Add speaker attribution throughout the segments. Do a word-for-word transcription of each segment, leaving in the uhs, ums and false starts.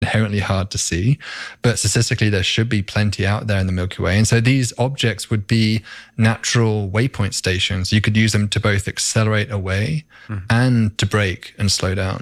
Speaker 1: inherently hard to see, but statistically there should be plenty out there in the Milky Way. And so these objects would be natural waypoint stations. You could use them to both accelerate away mm-hmm. and to brake and slow down.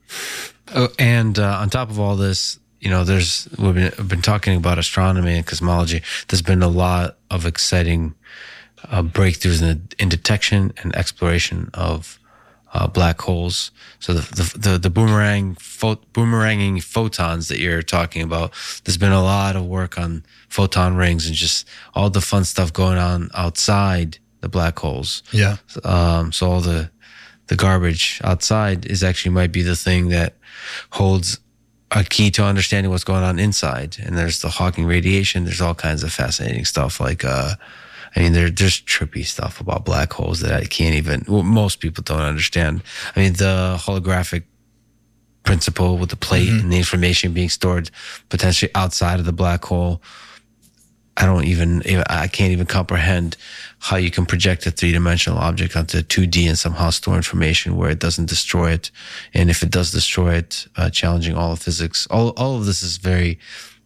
Speaker 2: Oh, and uh, on top of all this, you know, there's we've been, we've been talking about astronomy and cosmology. There's been a lot of exciting uh, breakthroughs in, the, in detection and exploration of uh, black holes. So the the the, the boomerang pho- boomeranging photons that you're talking about. There's been a lot of work on photon rings and just all the fun stuff going on outside the black holes.
Speaker 1: Yeah.
Speaker 2: Um, so all the the garbage outside is actually might be the thing that holds a key to understanding what's going on inside. And there's the Hawking radiation. There's all kinds of fascinating stuff. Like, uh, I mean, there, there's trippy stuff about black holes that I can't even, well, most people don't understand. I mean, the holographic principle with the plate mm-hmm. and the information being stored potentially outside of the black hole. I don't even, I can't even comprehend how you can project a three-dimensional object onto two D and somehow store information where it doesn't destroy it. And if it does destroy it, uh, challenging all of physics. All, all of this is very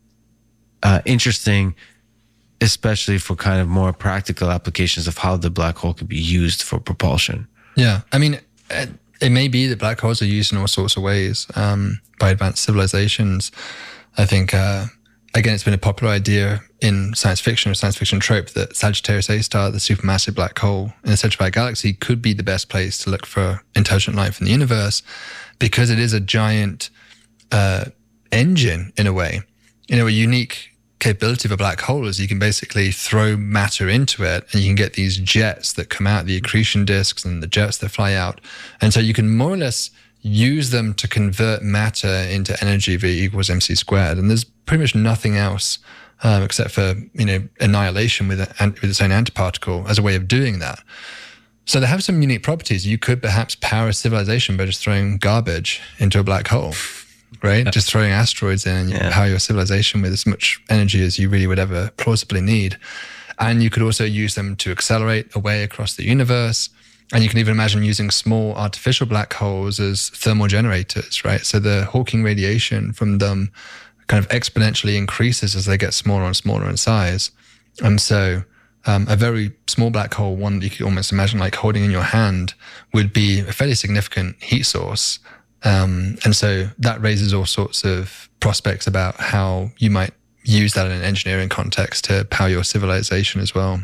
Speaker 2: uh, interesting, especially for kind of more practical applications of how the black hole could be used for propulsion.
Speaker 1: Yeah. I mean, it, it may be that black holes are used in all sorts of ways um, by advanced civilizations. I think... Uh, Again, it's been a popular idea in science fiction or science fiction trope that Sagittarius A star, the supermassive black hole in the center of our galaxy, could be the best place to look for intelligent life in the universe because it is a giant uh, engine in a way. You know, a unique capability of a black hole is you can basically throw matter into it and you can get these jets that come out, the accretion disks and the jets that fly out. And so you can more or less use them to convert matter into energy V equals mc squared. And there's pretty much nothing else um, except for, you know, annihilation with, a, with its own antiparticle as a way of doing that. So they have some unique properties. You could perhaps power a civilization by just throwing garbage into a black hole, right? Yeah. Just throwing asteroids in and you yeah. power your civilization with as much energy as you really would ever plausibly need. And you could also use them to accelerate away across the universe. And you can even imagine using small artificial black holes as thermal generators, right? So the Hawking radiation from them kind of exponentially increases as they get smaller and smaller in size. And so um, a very small black hole, one that you could almost imagine like holding in your hand, would be a fairly significant heat source. Um, and so that raises all sorts of prospects about how you might use that in an engineering context to power your civilization as well.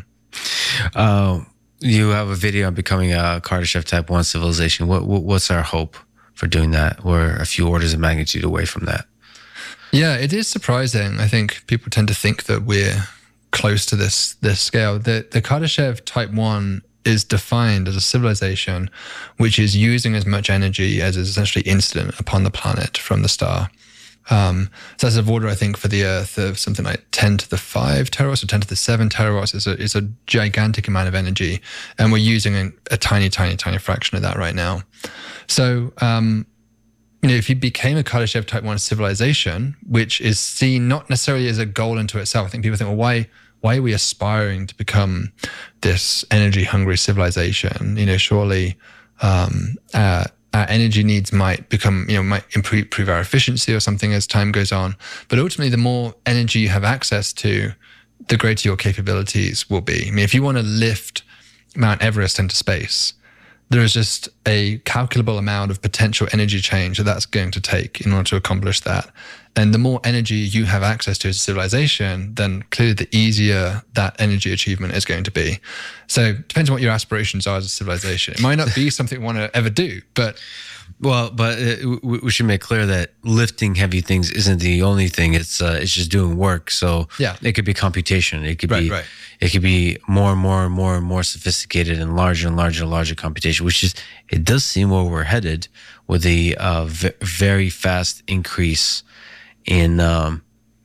Speaker 2: Oh. You have a video on becoming a Kardashev Type one civilization. What, what what's our hope for doing that? We're a few orders of magnitude away from that.
Speaker 1: Yeah, it is surprising. I think people tend to think that we're close to this this scale. The the Kardashev Type one is defined as a civilization which is using as much energy as is essentially incident upon the planet from the star. Um, so that's of order, I think, for the Earth of something like ten to the five terawatts or ten to the seven terawatts. It's a, it's a gigantic amount of energy. And we're using a, a tiny, tiny, tiny fraction of that right now. So, um, you know, if you became a Kardashev Type one civilization, which is seen not necessarily as a goal into itself, I think people think, well, why, why are we aspiring to become this energy-hungry civilization? You know, surely, um, uh, our energy needs might become, you know, might improve, improve our efficiency or something as time goes on. But ultimately, the more energy you have access to, the greater your capabilities will be. I mean, if you want to lift Mount Everest into space, there is just a calculable amount of potential energy change that that's going to take in order to accomplish that. And the more energy you have access to as a civilization, then clearly the easier that energy achievement is going to be. So it depends on what your aspirations are as a civilization. It might not be something you want to ever do, but...
Speaker 2: Well, but uh, we should make clear that lifting heavy things isn't the only thing. It's uh, it's just doing work. So
Speaker 1: yeah.
Speaker 2: It could be computation. It could
Speaker 1: right,
Speaker 2: be
Speaker 1: right.
Speaker 2: It could be more and more and more and more sophisticated and larger and larger and larger computation. Which is it does seem where we're headed with a uh, v- very fast increase in um,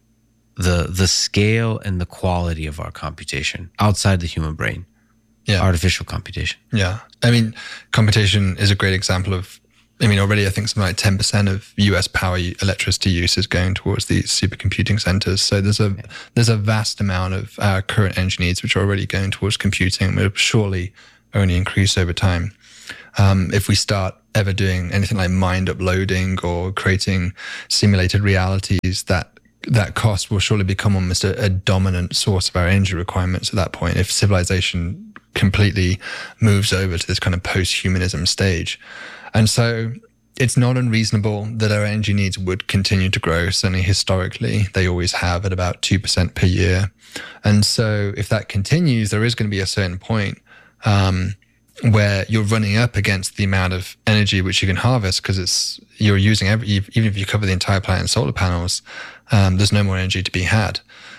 Speaker 2: the the scale and the quality of our computation outside the human brain.
Speaker 1: Yeah,
Speaker 2: artificial computation.
Speaker 1: Yeah, I mean, computation is a great example of. I mean, already I think something like ten percent of U S power electricity use is going towards these supercomputing centers. So there's a yeah. there's a vast amount of our current energy needs which are already going towards computing and will surely only increase over time. Um, if we start ever doing anything like mind uploading or creating simulated realities, that that cost will surely become almost a, a dominant source of our energy requirements at that point, if civilization completely moves over to this kind of post-humanism stage. And so it's not unreasonable that our energy needs would continue to grow. Certainly historically, they always have, at about two percent per year. And so if that continues, there is going to be a certain point um, where you're running up against the amount of energy which you can harvest, because it's you're using every, even if you cover the entire planet in solar panels, um, there's no more energy to be had.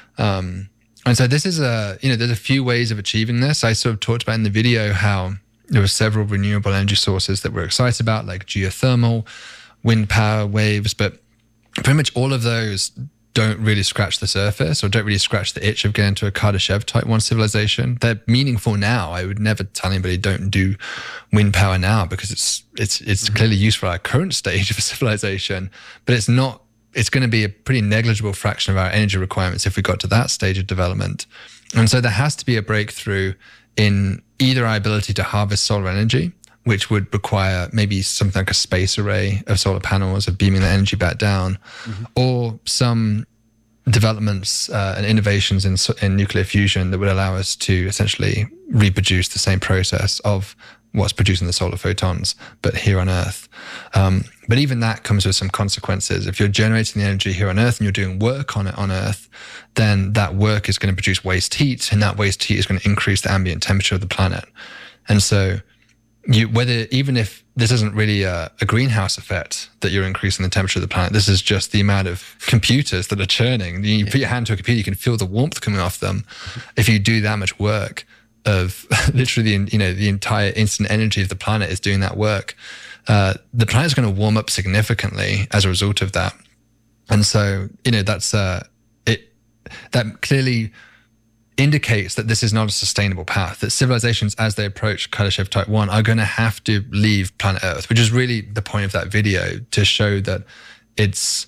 Speaker 1: Um, and so this is a, you know, there's a few ways of achieving this. I sort of talked about in the video how there were several renewable energy sources that we're excited about, like geothermal, wind power, waves, but pretty much all of those don't really scratch the surface or don't really scratch the itch of getting to a Kardashev type one civilization. They're meaningful now. I would never tell anybody don't do wind power now, because it's it's it's mm-hmm. clearly useful at our current stage of civilization, but it's not, it's going to be a pretty negligible fraction of our energy requirements if we got to that stage of development. And so there has to be a breakthrough in either our ability to harvest solar energy, which would require maybe something like a space array of solar panels, of beaming the energy back down, mm-hmm. or some developments uh, and innovations in, in nuclear fusion that would allow us to essentially reproduce the same process of what's producing the solar photons, but here on Earth. Um, but even that comes with some consequences. If you're generating the energy here on Earth and you're doing work on it on Earth, then that work is going to produce waste heat, and that waste heat is going to increase the ambient temperature of the planet. And so you, whether, even if this isn't really a, a greenhouse effect that you're increasing the temperature of the planet, this is just the amount of computers that are churning. You put your hand to a computer, you can feel the warmth coming off them. If you do that much work of literally, the, you know, the entire instant energy of the planet is doing that work, uh, the planet's going to warm up significantly as a result of that. And so, you know, that's, uh, it, that clearly indicates that this is not a sustainable path, that civilizations, as they approach Kardashev type one, are going to have to leave planet Earth, which is really the point of that video, to show that it's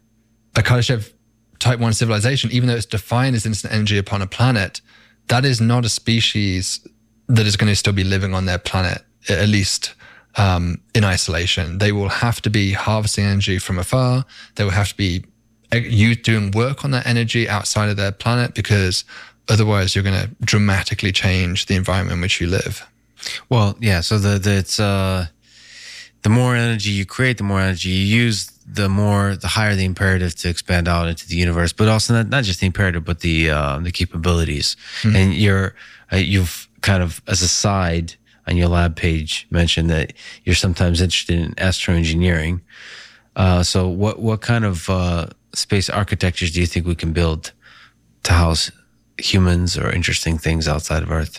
Speaker 1: a Kardashev type one civilization, even though it's defined as instant energy upon a planet, that is not a species that is going to still be living on their planet, at least um, in isolation. They will have to be harvesting energy from afar. They will have to be you doing work on that energy outside of their planet, because otherwise you're going to dramatically change the environment in which you live.
Speaker 2: Well, yeah. So the, the it's uh, the more energy you create, the more energy you use, the more, the higher the imperative to expand out into the universe, but also not, not just the imperative, but the uh, the capabilities. Mm-hmm. And you're uh, you've kind of, as a side on your lab page, mentioned that you're sometimes interested in astroengineering. Uh, so what what kind of uh, space architectures do you think we can build to house humans or interesting things outside of Earth?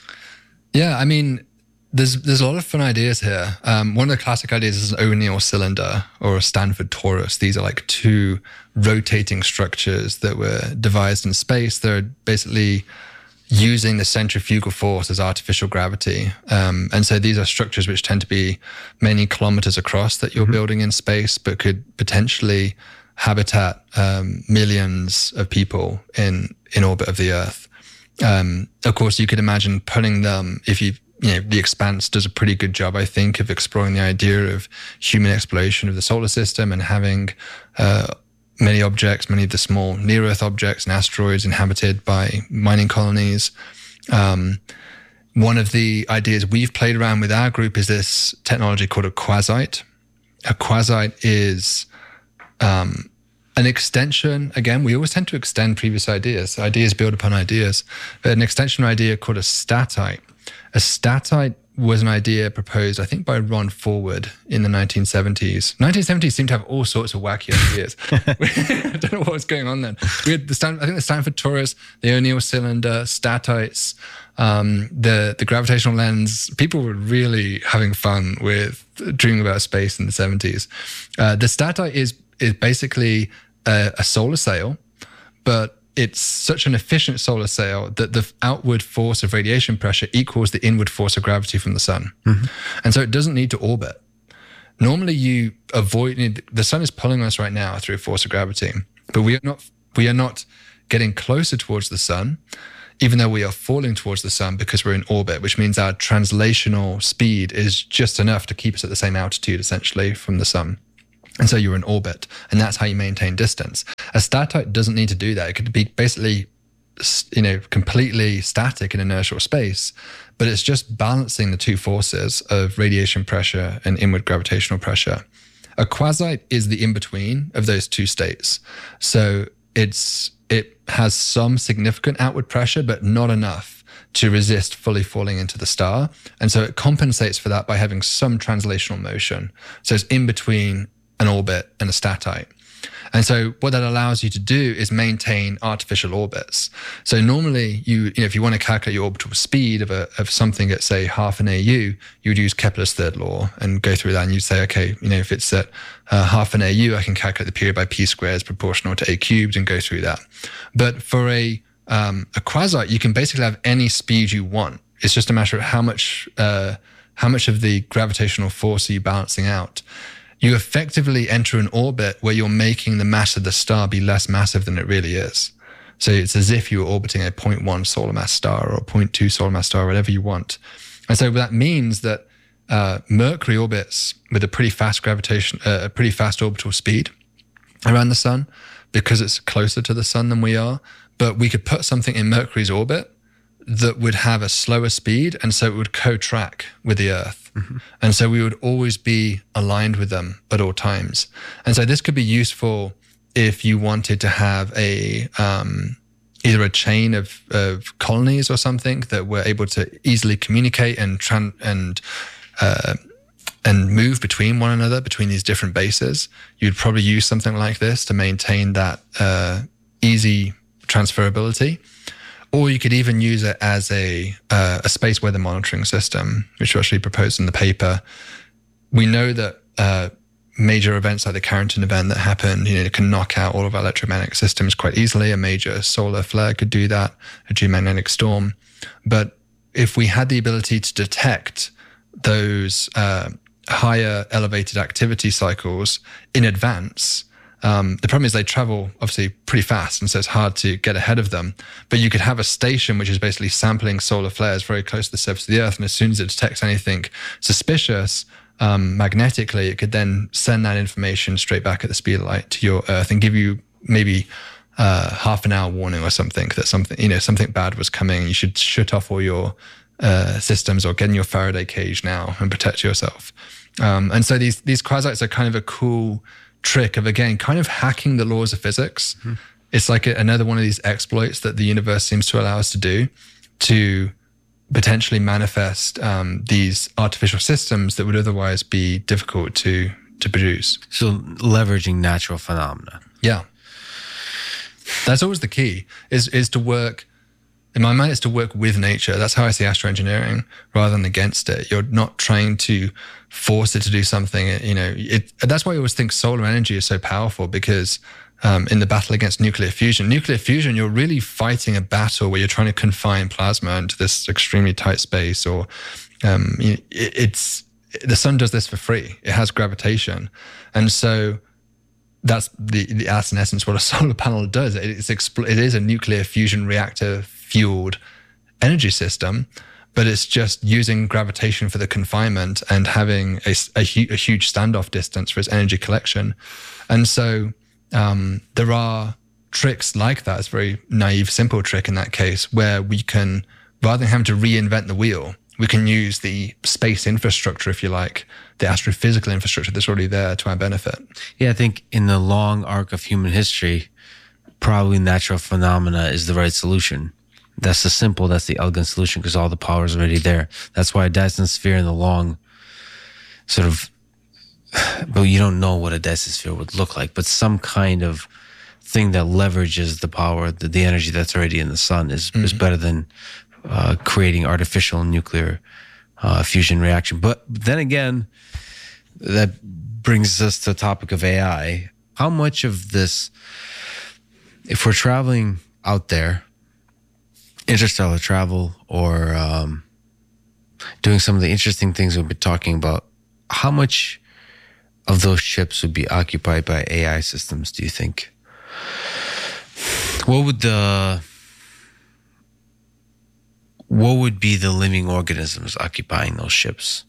Speaker 1: Yeah, I mean, there's there's a lot of fun ideas here. Um, one of the classic ideas is an O'Neill cylinder or a Stanford torus. These are like two rotating structures that were devised in space. They're basically using the centrifugal force as artificial gravity. Um, and so these are structures which tend to be many kilometers across that you're mm-hmm. building in space, but could potentially habitat um, millions of people in, in orbit of the Earth. Um, of course, you could imagine putting them, if you, you know, The Expanse does a pretty good job, I think, of exploring the idea of human exploration of the solar system and having uh, many objects, many of the small near-Earth objects and asteroids inhabited by mining colonies. Um, one of the ideas we've played around with our group is this technology called a quasite. A quasite is um, an extension. Again, we always tend to extend previous ideas. Ideas build upon ideas. But an extension idea called a statite. A statite was an idea proposed, I think, by Ron Forward in the nineteen seventies. nineteen seventies seemed to have all sorts of wacky ideas. I don't know what was going on then. We had the Stan- I think the Stanford torus, the O'Neill cylinder, statites, um, the the gravitational lens. People were really having fun with dreaming about space in the seventies. Uh, the statite is is basically a, a solar sail, but it's such an efficient solar sail that the outward force of radiation pressure equals the inward force of gravity from the sun. Mm-hmm. And so it doesn't need to orbit. Normally you avoid, the sun is pulling us right now through a force of gravity, but we are not, we are not getting closer towards the sun. even though we are falling towards the sun because we're in orbit, which means our translational speed is just enough to keep us at the same altitude, essentially, from the sun. And so you're in orbit, and that's how you maintain distance. A statite doesn't need to do that. It could be basically, you know, completely static in inertial space, but it's just balancing the two forces of radiation pressure and inward gravitational pressure. A quasite is the in-between of those two states. So it's it has some significant outward pressure, but not enough to resist fully falling into the star. And so it compensates for that by having some translational motion. So it's in between an orbit and a statite. And so what that allows you to do is maintain artificial orbits. So normally, you, you know, if you want to calculate your orbital speed of a of something at, say, half an A U, you would use Kepler's third law and go through that, and you'd say, okay, you know, if it's at uh, half an A U, I can calculate the period by p squared is proportional to a cubed and go through that. But for a um, a quasite, you can basically have any speed you want. It's just a matter of how much uh, how much of the gravitational force are you balancing out. You effectively enter an orbit where you're making the mass of the star be less massive than it really is. So it's as if you were orbiting a zero point one solar mass star or a zero point two solar mass star, whatever you want. And so that means that uh, Mercury orbits with a pretty fast gravitation, uh, a pretty fast orbital speed around the sun because it's closer to the sun than we are. But we could put something in Mercury's orbit that would have a slower speed, and so it would co-track with the Earth. Mm-hmm. And so we would always be aligned with them at all times. And so this could be useful if you wanted to have a um, either a chain of, of colonies or something that were able to easily communicate and tran- and uh, and move between one another, between these different bases. You'd probably use something like this to maintain that uh, easy transferability. Or you could even use it as a uh, a space weather monitoring system, which we actually proposed in the paper. We know that uh, major events like the Carrington event that happened, you know, can knock out all of our electromagnetic systems quite easily. A major solar flare could do that, a geomagnetic storm. But if we had the ability to detect those uh, higher elevated activity cycles in advance, Um, the problem is they travel obviously pretty fast, and so it's hard to get ahead of them. But you could have a station which is basically sampling solar flares very close to the surface of the Earth, and as soon as it detects anything suspicious um, magnetically, it could then send that information straight back at the speed of light to your Earth and give you maybe uh, half an hour warning or something that something you know something bad was coming. You should shut off all your uh, systems or get in your Faraday cage now and protect yourself. Um, and so these these quasites are kind of a cool trick of, again, kind of hacking the laws of physics. Mm-hmm. It's like a, another one of these exploits that the universe seems to allow us to do to potentially manifest um, these artificial systems that would otherwise be difficult to to produce.
Speaker 2: So leveraging natural phenomena.
Speaker 1: Yeah. That's always the key, is is to work, in my mind, it's to work with nature. That's how I see astroengineering rather than against it. You're not trying to force it to do something, you know. It, that's why I always think solar energy is so powerful, because um, in the battle against nuclear fusion, nuclear fusion, you're really fighting a battle where you're trying to confine plasma into this extremely tight space, or um, it, it's, the sun does this for free. It has gravitation. And so that's the, the that's in essence what a solar panel does. It's expl- it is a nuclear fusion reactor fueled energy system, but it's just using gravitation for the confinement and having a, a, hu- a huge standoff distance for its energy collection. And so um, there are tricks like that. It's a very naive, simple trick in that case, where we can, rather than having to reinvent the wheel, we can use the space infrastructure, if you like, the astrophysical infrastructure that's already there to our benefit.
Speaker 2: Yeah, I think in the long arc of human history, probably natural phenomena is the right solution. That's the simple, that's the elegant solution, because all the power is already there. That's why a Dyson sphere in the long sort of, but you don't know what a Dyson sphere would look like, but some kind of thing that leverages the power, the, the energy that's already in the sun is, mm-hmm. is better than uh, creating artificial nuclear uh, fusion reaction. But then again, that brings us to the topic of A I. How much of this, if we're traveling out there, interstellar travel, or um, doing some of the interesting things we've been talking about, how much of those ships would be occupied by A I systems, do you think? What would the what would be the living organisms occupying those ships?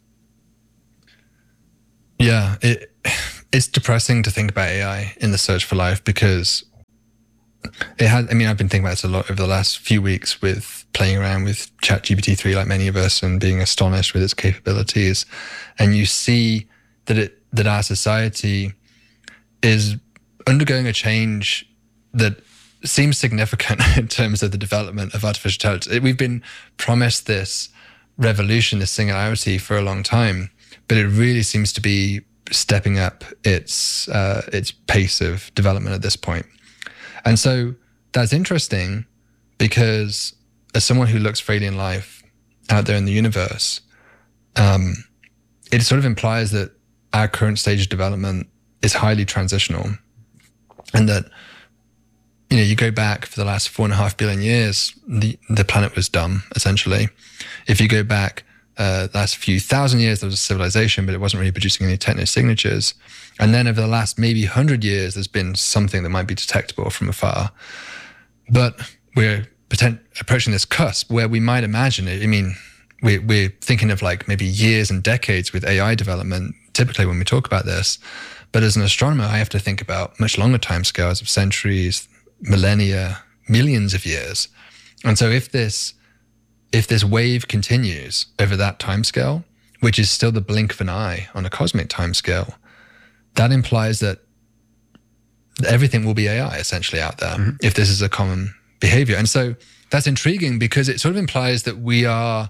Speaker 1: Yeah, it it's depressing to think about A I in the search for life, because it had, I mean, I've been thinking about this a lot over the last few weeks with playing around with ChatGPT three, like many of us, and being astonished with its capabilities. And you see that it that our society is undergoing a change that seems significant in terms of the development of artificial intelligence. We've been promised this revolution, this singularity for a long time, but it really seems to be stepping up its uh, its pace of development at this point. And so that's interesting, because as someone who looks for alien life out there in the universe, um, it sort of implies that our current stage of development is highly transitional, and that, you know, you go back for the last four and a half billion years, the, the planet was dumb, essentially. If you go back uh, the last few thousand years, there was a civilization, but it wasn't really producing any techno signatures. And then over the last maybe hundred years, there's been something that might be detectable from afar. But we're potent- approaching this cusp where we might imagine it. I mean, we're, we're thinking of like maybe years and decades with A I development, typically when we talk about this. But as an astronomer, I have to think about much longer timescales of centuries, millennia, millions of years. And so if this if this wave continues over that timescale, which is still the blink of an eye on a cosmic timescale, that implies that everything will be A I essentially out there, mm-hmm. if this is a common behavior. And so that's intriguing, because it sort of implies that we are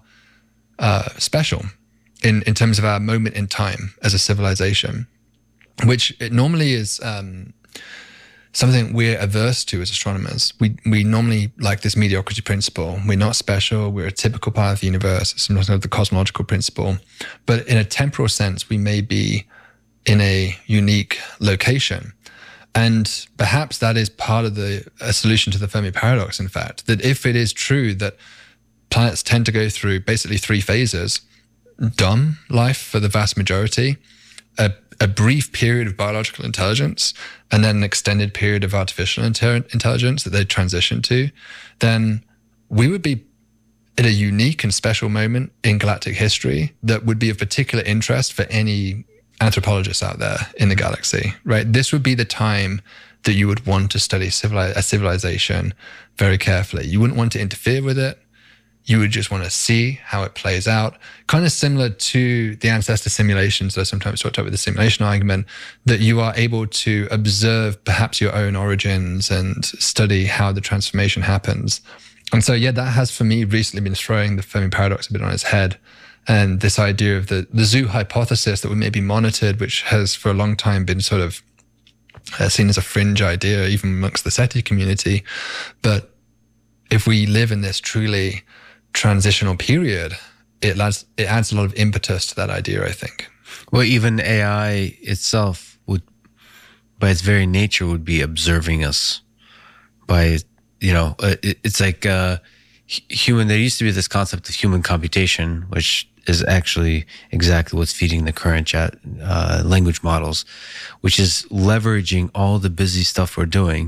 Speaker 1: uh, special in, in terms of our moment in time as a civilization, which it normally is um, something we're averse to as astronomers. We we normally like this mediocrity principle. We're not special. We're a typical part of the universe. It's sometimes called the cosmological principle. But in a temporal sense, we may be in a unique location. And perhaps that is part of the a solution to the Fermi paradox, in fact, that if it is true that planets tend to go through basically three phases: dumb life for the vast majority, a, a brief period of biological intelligence, and then an extended period of artificial inter- intelligence that they transition to, then we would be at a unique and special moment in galactic history that would be of particular interest for any anthropologists out there in the galaxy, right? This would be the time that you would want to study civili- a civilization very carefully. You wouldn't want to interfere with it. You would just want to see how it plays out. Kind of similar to the ancestor simulations that I sometimes talked about with the simulation argument, that you are able to observe perhaps your own origins and study how the transformation happens. And so, yeah, that has for me recently been throwing the Fermi paradox a bit on its head. And this idea of the, the zoo hypothesis that we may be monitored, which has for a long time been sort of uh, seen as a fringe idea, even amongst the SETI community. But if we live in this truly transitional period, it adds, it adds a lot of impetus to that idea, I think.
Speaker 2: Well, even A I itself would, by its very nature, would be observing us. By, you know, it, it's like uh, human, there used to be this concept of human computation, which is actually exactly what's feeding the current chat uh, language models, which is leveraging all the busy stuff we're doing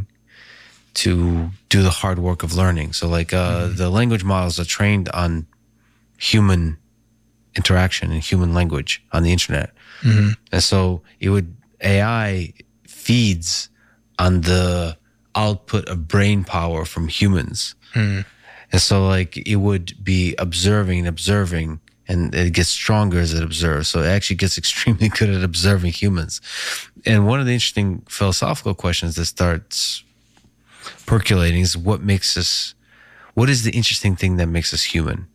Speaker 2: to do the hard work of learning. So like uh, mm-hmm. the language models are trained on human interaction and human language on the internet. Mm-hmm. And so it would, A I feeds on the output of brain power from humans. Mm-hmm. And so like it would be observing and observing, and it gets stronger as it observes. So it actually gets extremely good at observing humans. And one of the interesting philosophical questions that starts percolating is what makes us, what is the interesting thing that makes us human?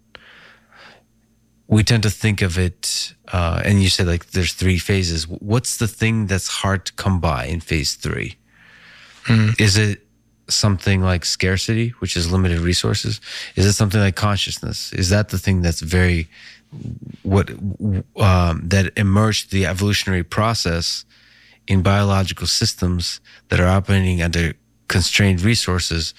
Speaker 2: We tend to think of it, uh, and you said like there's three phases. What's the thing that's hard to come by in phase three? Mm. Is it something like scarcity, which is limited resources? Is it something like consciousness? Is that the thing that's very, what, um, that emerged the evolutionary process in biological systems that are operating under constrained resources?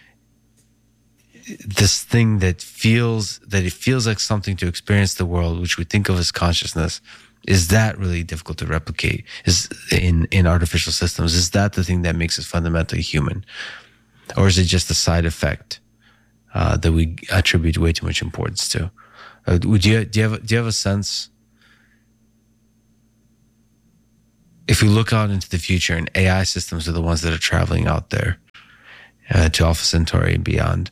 Speaker 2: This thing that feels that it feels like something to experience the world, which we think of as consciousness, is that really difficult to replicate? Is in in artificial systems? Is that the thing that makes us fundamentally human, or is it just a side effect uh, that we attribute way too much importance to. Uh, would you do you have do you have a sense? If we look out into the future and A I systems are the ones that are traveling out there uh, to Alpha Centauri and beyond,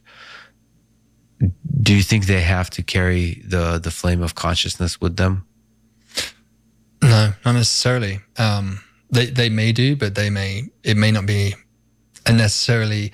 Speaker 2: do you think they have to carry the the flame of consciousness with them?
Speaker 1: No, not necessarily. Um, they they may do, but they may it may not be necessarily.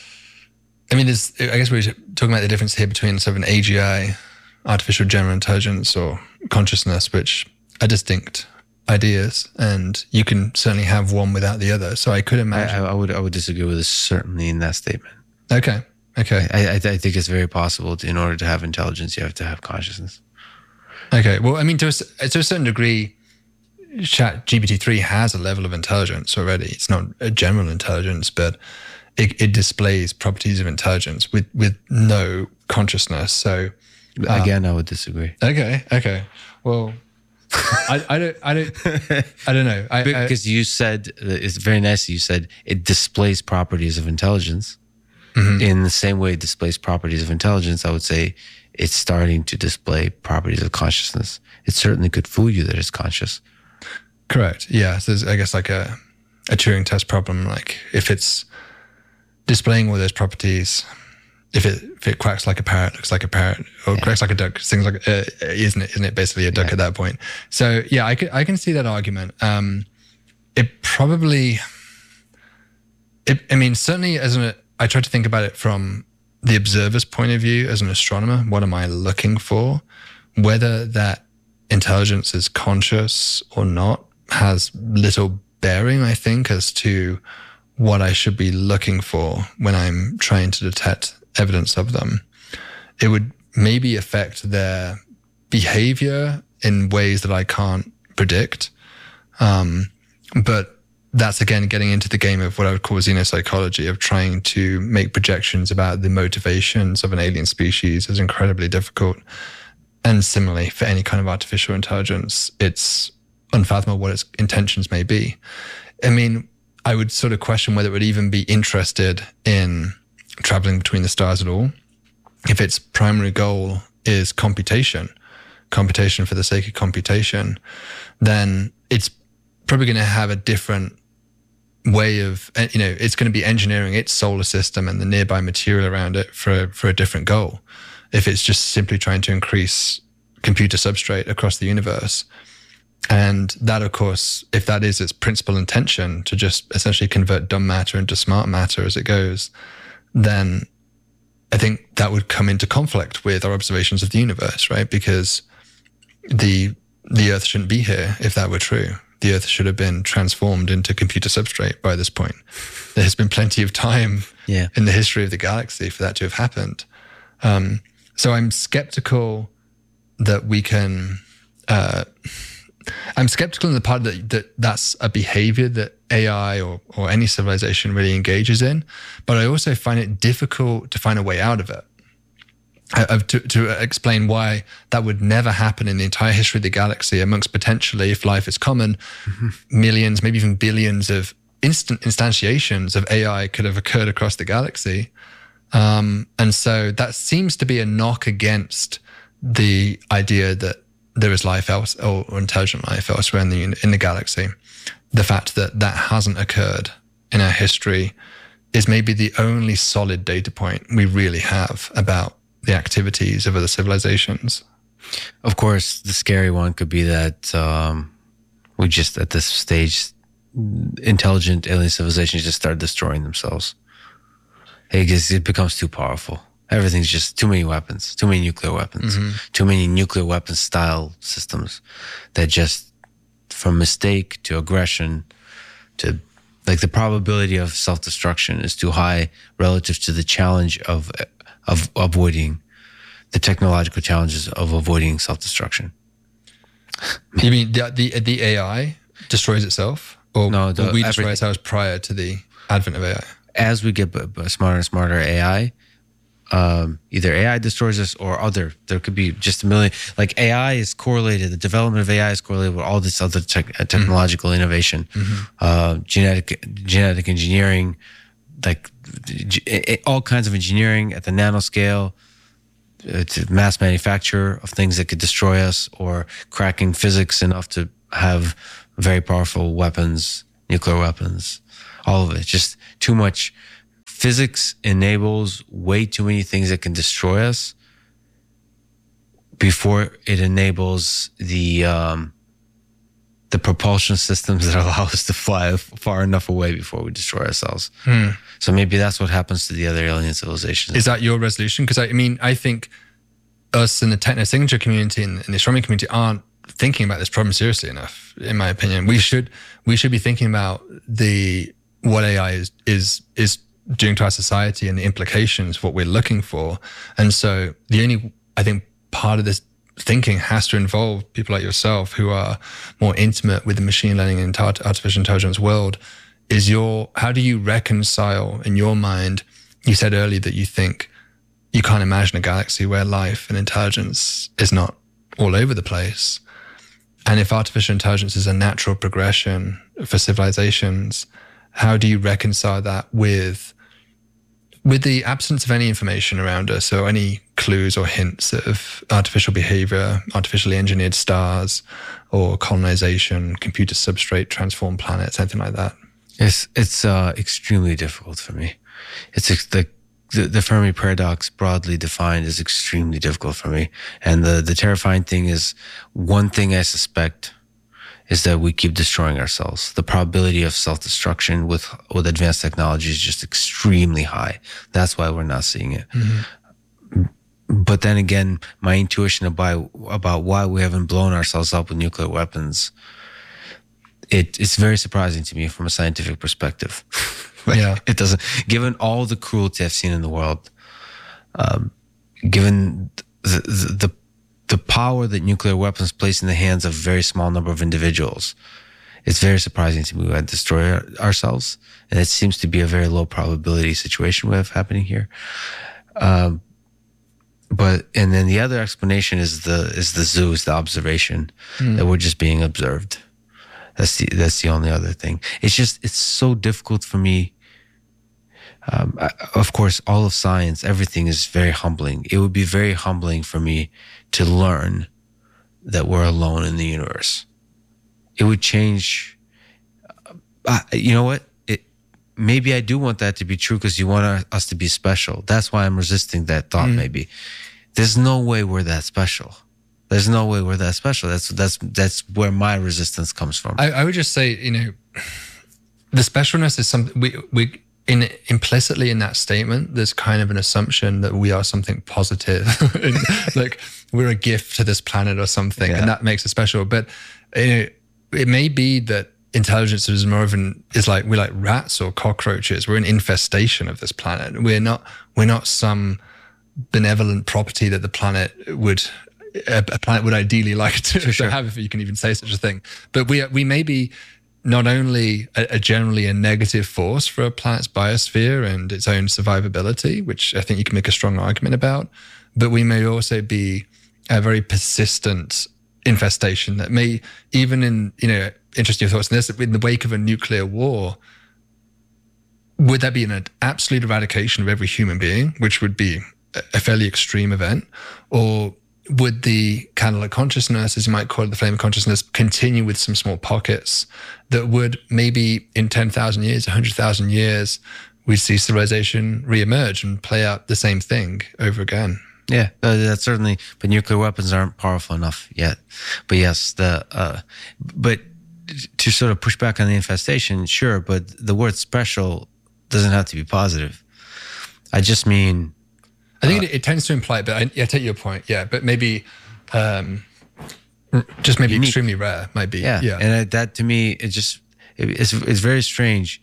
Speaker 1: I mean, there's. I guess we're talking about the difference here between sort of an A G I, artificial general intelligence, or consciousness, which are distinct ideas, and you can certainly have one without the other. So I could imagine.
Speaker 2: I, I would I would disagree with this certainly in that statement.
Speaker 1: Okay. Okay.
Speaker 2: I, I, I think it's very possible to, in order to have intelligence, you have to have consciousness.
Speaker 1: Okay. Well, I mean, to a, to a certain degree, Chat G P T three has a level of intelligence already. It's not a general intelligence, but it, it displays properties of intelligence with, with no consciousness. So
Speaker 2: um, again, I would disagree.
Speaker 1: Okay. Okay. Well, I, I don't, I don't, I don't know. I,
Speaker 2: because
Speaker 1: I,
Speaker 2: you said, it's very nice. You said it displays properties of intelligence. Mm-hmm. In the same way it displays properties of intelligence, I would say it's starting to display properties of consciousness. It certainly could fool you that it's conscious.
Speaker 1: Correct. Yeah. So there's, I guess, like a, a Turing test problem. Like if it's displaying all those properties, if it if it quacks like a parrot, looks like a parrot, or yeah. quacks like a duck, sings like, uh, isn't it? Isn't it basically a duck yeah. at that point? So yeah, I can I can see that argument. Um, it probably, it, I mean, certainly as an I try to think about it from the observer's point of view as an astronomer. What am I looking for? Whether that intelligence is conscious or not has little bearing, I think, as to what I should be looking for when I'm trying to detect evidence of them. It would maybe affect their behavior in ways that I can't predict. Um, but that's, again, getting into the game of what I would call xenopsychology, of trying to make projections about the motivations of an alien species is incredibly difficult. And similarly, for any kind of artificial intelligence, it's unfathomable what its intentions may be. I mean, I would sort of question whether it would even be interested in traveling between the stars at all. If its primary goal is computation, computation for the sake of computation, then it's probably going to have a different way of, you know, it's going to be engineering its solar system and the nearby material around it for, for a different goal. If it's just simply trying to increase computer substrate across the universe. And that, of course, if that is its principal intention, to just essentially convert dumb matter into smart matter as it goes, then I think that would come into conflict with our observations of the universe, right? Because the the Earth shouldn't be here if that were true. The Earth should have been transformed into computer substrate by this point. There has been plenty of time yeah. in the history of the galaxy for that to have happened. Um, so I'm skeptical that we can... Uh, I'm skeptical in the part that, that that's a behavior that A I or, or any civilization really engages in, but I also find it difficult to find a way out of it. I, to, to explain why that would never happen in the entire history of the galaxy, amongst potentially, if life is common, mm-hmm. millions, maybe even billions of instant instantiations of A I could have occurred across the galaxy. Um, and so that seems to be a knock against the idea that there is life else, or, or intelligent life elsewhere in the in the galaxy. The fact that that hasn't occurred in our history is maybe the only solid data point we really have about the activities of other civilizations.
Speaker 2: Of course, the scary one could be that um, we just, at this stage, intelligent alien civilizations just start destroying themselves. It, just, it becomes too powerful. Everything's just too many weapons, too many nuclear weapons, mm-hmm. too many nuclear weapon style systems that just, from mistake to aggression to, like, the probability of self-destruction is too high relative to the challenge of of avoiding the technological challenges of avoiding self-destruction.
Speaker 1: You mean the the, the A I destroys itself, or,
Speaker 2: no, the,
Speaker 1: or we destroy ourselves prior to the advent of A I?
Speaker 2: As we get b- b- smarter and smarter A I, um, either A I destroys us or other. There could be just a million. Like A I is correlated. The development of A I is correlated with all this other tech, technological mm-hmm. innovation, mm-hmm. Uh, genetic genetic engineering. Like all kinds of engineering at the nanoscale, uh, to mass manufacture of things that could destroy us, or cracking physics enough to have very powerful weapons, nuclear weapons, all of it. Just too much. Physics enables way too many things that can destroy us before it enables the um, the propulsion systems that allow us to fly far enough away before we destroy ourselves. Hmm. So maybe that's what happens to the other alien civilizations.
Speaker 1: Is that your resolution? Because I, I mean, I think us in the techno-signature community and in the astronomy community aren't thinking about this problem seriously enough, in my opinion. We should we should be thinking about the what A I is is is doing to our society and the implications, what we're looking for. And so the only, I think, part of this thinking has to involve people like yourself who are more intimate with the machine learning and artificial intelligence world. Is your, how do you reconcile in your mind, you said earlier that you think you can't imagine a galaxy where life and intelligence is not all over the place. And if artificial intelligence is a natural progression for civilizations, how do you reconcile that with with the absence of any information around us, or any clues or hints of artificial behavior, artificially engineered stars, or colonization, computer substrate, transformed planets, anything like that?
Speaker 2: It's it's uh, extremely difficult for me. It's the, the the Fermi paradox, broadly defined, is extremely difficult for me. And the the terrifying thing is, one thing I suspect is that we keep destroying ourselves. The probability of self-destruction with with advanced technology is just extremely high. That's why we're not seeing it. Mm-hmm. But then again, my intuition about about why we haven't blown ourselves up with nuclear weapons, it it's very surprising to me from a scientific perspective.
Speaker 1: Yeah,
Speaker 2: it doesn't. Given all the cruelty I've seen in the world, um, given the the, the the power that nuclear weapons place in the hands of a very small number of individuals, it's very surprising to me we had destroy ourselves. And it seems to be a very low probability situation we have happening here. Um, but, and then the other explanation is the, is the zoo, is the observation, mm. that we're just being observed. That's the, that's the only other thing. It's just, it's so difficult for me. Um, I, of course, all of science, everything is very humbling. It would be very humbling for me to learn that we're alone in the universe. It would change. Uh, you know what? It, maybe I do want that to be true, because you want our, us to be special. That's why I'm resisting that thought. Mm. Maybe there's no way we're that special. There's no way we're that special. That's that's that's where my resistance comes from.
Speaker 1: I, I would just say, you know, the specialness is something we we. In implicitly in that statement, there's kind of an assumption that we are something positive, and, like we're a gift to this planet or something, yeah. and that makes us special. But you know, it may be that intelligence is more of an is like we're like rats or cockroaches. We're an infestation of this planet. We're not we're not some benevolent property that the planet would a, a planet would ideally like to, to sure. have, if you can even say such a thing. But we we may be not only a, a generally a negative force for a planet's biosphere and its own survivability, which I think you can make a strong argument about, but we may also be a very persistent infestation that may, even in, you know, interesting thoughts on this, in the wake of a nuclear war, would that be an absolute eradication of every human being, which would be a fairly extreme event? Or would the candle of consciousness, as you might call it, the flame of consciousness, continue with some small pockets that would maybe in ten thousand years, one hundred thousand years, we'd see civilization reemerge and play out the same thing over again?
Speaker 2: Yeah, uh, that's certainly, but nuclear weapons aren't powerful enough yet. But yes, the uh, but to sort of push back on the infestation, sure, but the word special doesn't have to be positive. I just mean,
Speaker 1: I think uh, it, it tends to imply, but I, I take your point, yeah, but maybe um, just maybe unique. Extremely rare might be.
Speaker 2: Yeah, yeah. And that to me, it just, it, it's, it's very strange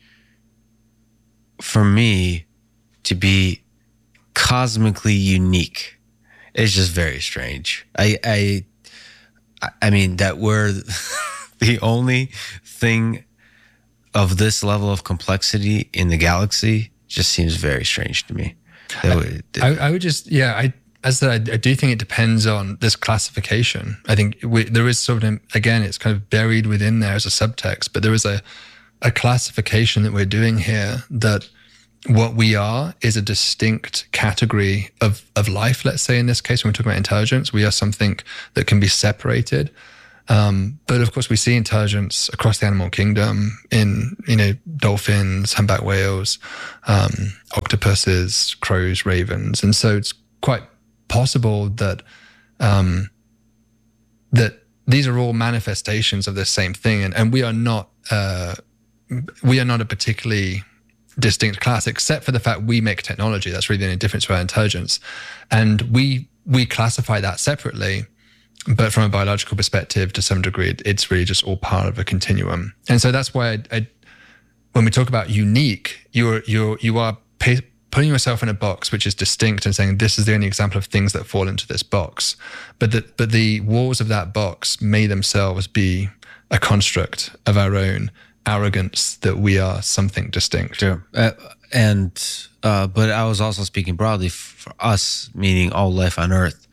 Speaker 2: for me to be cosmically unique. It's just very strange. I, I, I mean, that we're the only thing of this level of complexity in the galaxy just seems very strange to me.
Speaker 1: I, would, I, I would just, yeah, I, as I, I do think it depends on this classification. I think we, there is sort of, again, it's kind of buried within there as a subtext, but there is a, a classification that we're doing here that what we are is a distinct category of, of life, let's say in this case, when we're talking about intelligence, we are something that can be separated. Um, but of course, we see intelligence across the animal kingdom in, you know, dolphins, humpback whales, um, octopuses, crows, ravens. And so it's quite possible that um, that these are all manifestations of this same thing. And, and we are not uh, we are not a particularly distinct class, except for the fact we make technology. That's really the only difference with our intelligence. And we we classify that separately. But from a biological perspective, to some degree, it's really just all part of a continuum. And so that's why I, I, when we talk about unique, you're you're you are pay, putting yourself in a box which is distinct and saying this is the only example of things that fall into this box. But the but the walls of that box may themselves be a construct of our own arrogance that we are something distinct.
Speaker 2: Sure. Uh, and uh, but I was also speaking broadly for us, meaning all life on Earth.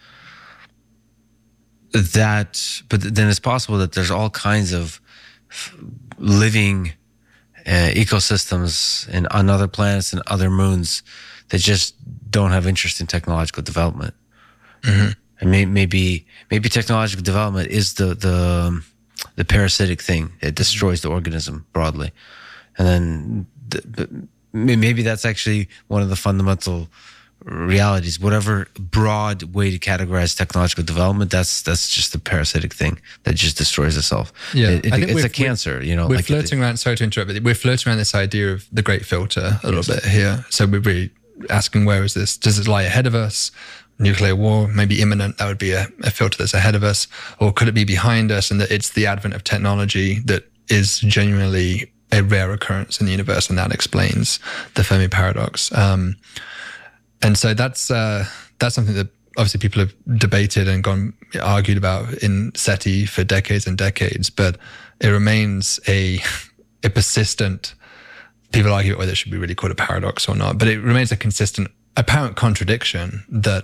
Speaker 2: That, but then it's possible that there's all kinds of living uh, ecosystems and on other planets and other moons that just don't have interest in technological development. Mm-hmm. And may, maybe maybe technological development is the the the parasitic thing that destroys the organism broadly, and then the, maybe that's actually one of the fundamental realities. Whatever broad way to categorize technological development, that's that's just a parasitic thing that just destroys itself.
Speaker 1: Yeah,
Speaker 2: it, it,
Speaker 1: I think
Speaker 2: it's a cancer. You know,
Speaker 1: we're
Speaker 2: like
Speaker 1: flirting
Speaker 2: it,
Speaker 1: around. Sorry to interrupt, but we're flirting around this idea of the great filter a little bit here. So we're really asking, where is this? Does it lie ahead of us? Nuclear war, maybe imminent. That would be a, a filter that's ahead of us, or could it be behind us? And that it's the advent of technology that is genuinely a rare occurrence in the universe, and that explains the Fermi paradox. Um, And so that's uh, that's something that obviously people have debated and gone argued about in SETI for decades and decades, but it remains a a persistent. People argue whether it should be really called a paradox or not, but it remains a consistent, apparent contradiction that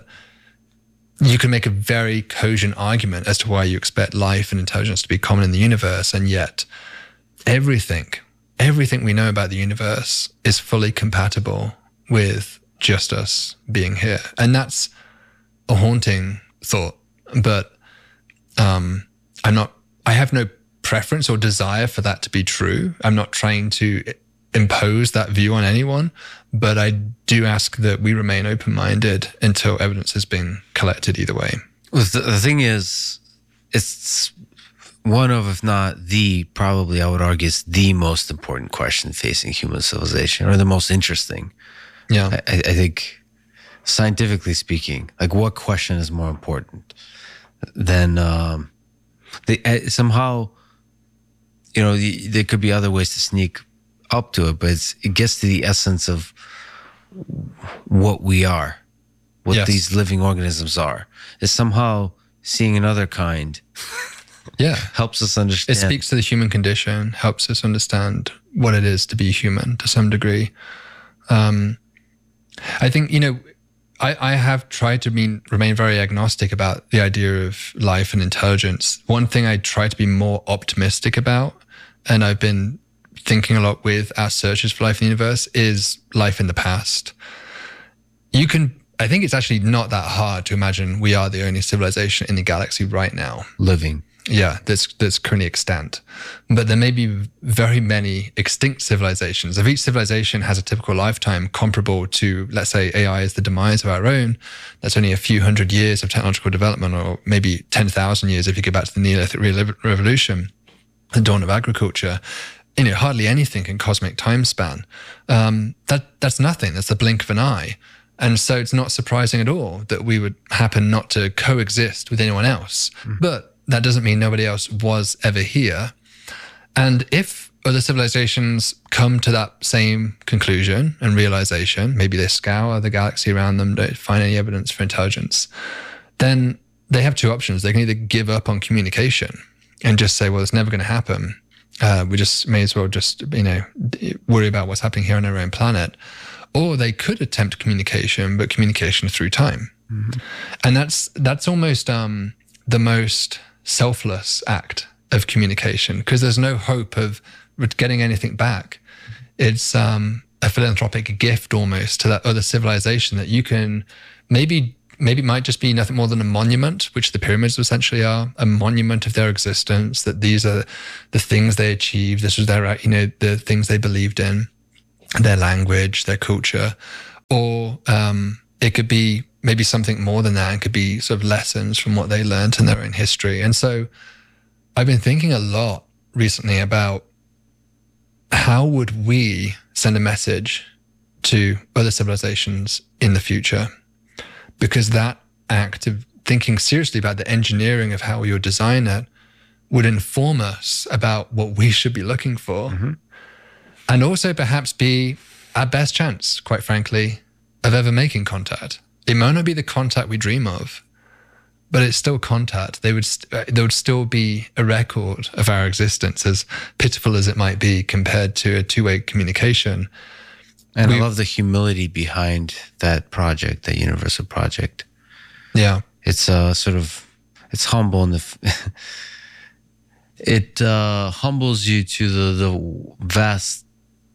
Speaker 1: you can make a very cogent argument as to why you expect life and intelligence to be common in the universe, and yet everything, everything we know about the universe is fully compatible with just us being here. And that's a haunting thought, but um, I'm not, I have no preference or desire for that to be true. I'm not trying to impose that view on anyone, but I do ask that we remain open-minded until evidence has been collected either way.
Speaker 2: Well, the, the thing is, it's one of, if not the, probably I would argue it's the most important question facing human civilization, or the most interesting.
Speaker 1: Yeah,
Speaker 2: I, I think scientifically speaking, like what question is more important than um, they, uh, somehow, you know, the, there could be other ways to sneak up to it, but it's, it gets to the essence of what we are, what
Speaker 1: yes.
Speaker 2: these living organisms are. Is somehow seeing another kind.
Speaker 1: Yeah,
Speaker 2: helps us understand.
Speaker 1: It speaks to the human condition, helps us understand what it is to be human to some degree. Um, I think, you know, I, I have tried to mean, remain very agnostic about the idea of life and intelligence. One thing I try to be more optimistic about, and I've been thinking a lot with our searches for life in the universe, is life in the past. You can, I think it's actually not that hard to imagine we are the only civilization in the galaxy right now.
Speaker 2: Living.
Speaker 1: Yeah, that's that's currently extant. But there may be very many extinct civilizations. If each civilization has a typical lifetime comparable to, let's say, A I is the demise of our own, that's only a few hundred years of technological development, or maybe ten thousand years if you go back to the Neolithic Revolution, the dawn of agriculture. You know, hardly anything in cosmic time span. Um, that that's nothing. That's the blink of an eye. And so it's not surprising at all that we would happen not to coexist with anyone else. Mm. But that doesn't mean nobody else was ever here. And if other civilizations come to that same conclusion and realization, maybe they scour the galaxy around them, don't find any evidence for intelligence, then they have two options. They can either give up on communication and just say, well, it's never going to happen. Uh, we just may as well just, you know, worry about what's happening here on our own planet. Or they could attempt communication, but communication through time. Mm-hmm. And that's that's almost um, the most selfless act of communication, because there's no hope of getting anything back. It's um, a philanthropic gift almost to that other civilization that you can maybe maybe it might just be nothing more than a monument, which the pyramids essentially are, a monument of their existence, that these are the things they achieved, this was their, you know, the things they believed in, their language, their culture. Or um, it could be maybe something more than that. It could be sort of lessons from what they learned in their own history. And so I've been thinking a lot recently about how would we send a message to other civilizations in the future? Because that act of thinking seriously about the engineering of how we would design it would inform us about what we should be looking for. Mm-hmm. And also perhaps be our best chance, quite frankly, of ever making contact. It might not be the contact we dream of, but it's still contact. They would st- there would still be a record of our existence, as pitiful as it might be compared to a two-way communication.
Speaker 2: And we, I love the humility behind that project, that universal project.
Speaker 1: Yeah.
Speaker 2: It's uh, sort of, it's humble. In the f- it uh, humbles you to the, the vast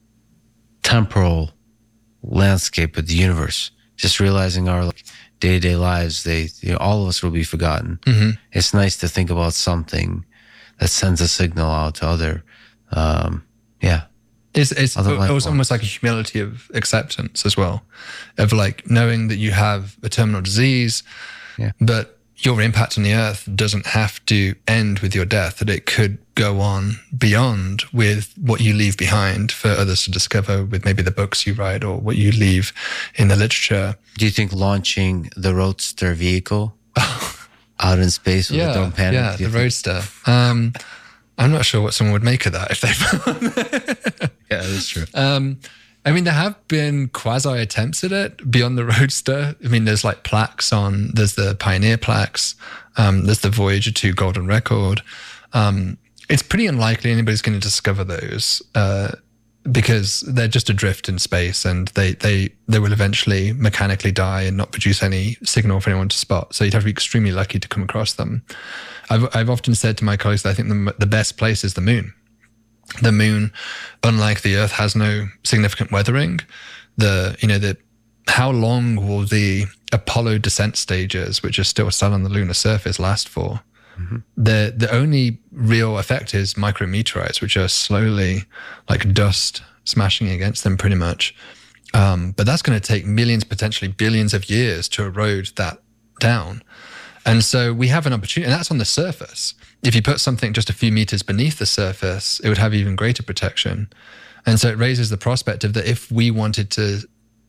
Speaker 2: temporal landscape of the universe. Just realizing our like, day-to-day lives, they, you know, all of us will be forgotten. Mm-hmm. It's nice to think about something that sends a signal out to other, um, yeah.
Speaker 1: It's, it's it was almost like a humility of acceptance as well, of like knowing that you have a terminal disease, yeah. but your impact on the earth doesn't have to end with your death, that it could go on beyond with what you leave behind for others to discover with maybe the books you write or what you leave in the literature.
Speaker 2: Do you think launching the Roadster vehicle out in space with
Speaker 1: yeah,
Speaker 2: a Don't Panic?
Speaker 1: Yeah, the think? Roadster. Um, I'm not sure what someone would make of that if they found it.
Speaker 2: Yeah, that's true.
Speaker 1: Um, I mean, there have been quasi attempts at it beyond the Roadster. I mean, there's like plaques on, there's the Pioneer plaques, um, there's the Voyager two Golden Record. Um, it's pretty unlikely anybody's going to discover those uh, because they're just adrift in space, and they, they, they will eventually mechanically die and not produce any signal for anyone to spot. So you'd have to be extremely lucky to come across them. I've, I've often said to my colleagues that I think the, the best place is the moon. The moon, unlike the Earth, has no significant weathering. The, you know, the, how long will the Apollo descent stages, which are still still on the lunar surface, last for? Mm-hmm. The the only real effect is micrometeorites, which are slowly like dust smashing against them pretty much. Um, but that's going to take millions, potentially billions of years to erode that down. And so we have an opportunity, and that's on the surface. If you put something just a few meters beneath the surface, it would have even greater protection. And so it raises the prospect of that if we wanted to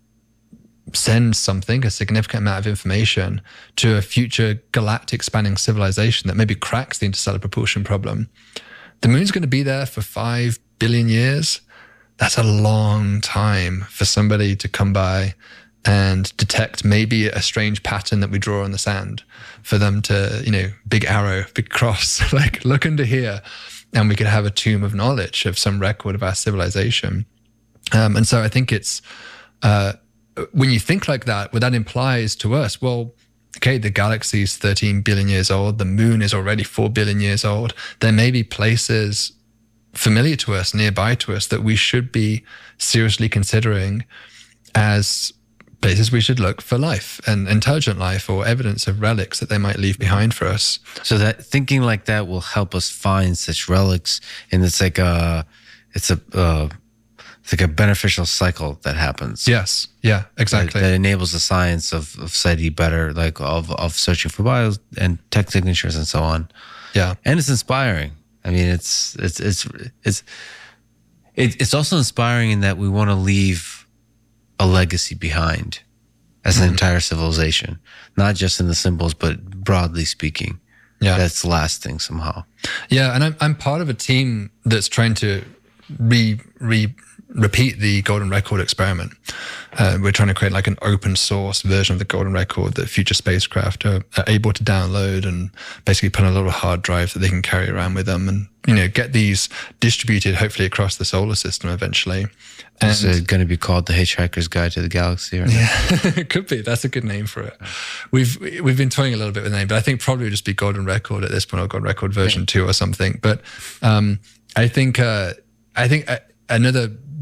Speaker 1: send something, a significant amount of information, to a future galactic spanning civilization that maybe cracks the interstellar propulsion problem, the moon's going to be there for five billion years. That's a long time for somebody to come by and detect maybe a strange pattern that we draw on the sand, for them to, you know, big arrow, big cross, like look under here, and we could have a tomb of knowledge of some record of our civilization. Um, and so I think it's, uh, when you think like that, what that implies to us, well, okay, the galaxy is thirteen billion years old, the moon is already four billion years old. There may be places familiar to us, nearby to us, that we should be seriously considering as places we should look for life and intelligent life, or evidence of relics that they might leave behind for us.
Speaker 2: So that thinking like that will help us find such relics, and it's like a, it's a, uh, it's like a beneficial cycle that happens.
Speaker 1: Yes. Yeah. Exactly.
Speaker 2: That, that enables the science of of SETI better, like of of searching for bios and tech signatures and so on.
Speaker 1: Yeah.
Speaker 2: And it's inspiring. I mean, it's it's it's it's it, it's also inspiring in that we want to leave a legacy behind as an mm-hmm. entire civilization, not just in the symbols, but broadly speaking. Yeah, that's lasting somehow.
Speaker 1: Yeah, and I'm I'm part of a team that's trying to re re repeat the Golden Record experiment. Uh, we're trying to create like an open source version of the Golden Record that future spacecraft are, are able to download and basically put on a little hard drive that they can carry around with them, and, you know, get these distributed hopefully across the solar system eventually. And
Speaker 2: is it going to be called The Hitchhiker's Guide to the Galaxy? Or
Speaker 1: yeah, it could be. That's a good name for it. We've we've been toying a little bit with the name, but I think probably it'll just be Golden Record at this point, or Golden Record version yeah. two or something. But um, I think uh, I think uh, another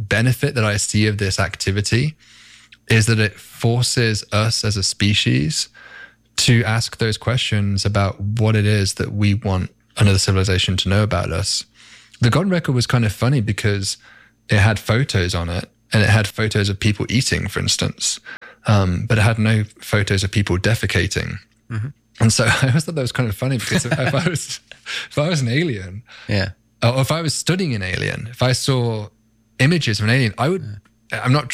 Speaker 1: benefit that I see of this activity is that it forces us as a species to ask those questions about what it is that we want another civilization to know about us. The Golden Record was kind of funny because it had photos on it, and it had photos of people eating, for instance, um, but it had no photos of people defecating. Mm-hmm. And so I always thought that was kind of funny because if I was if I was an alien,
Speaker 2: yeah,
Speaker 1: or if I was studying an alien, if I saw images of an alien, I would. Yeah. I'm not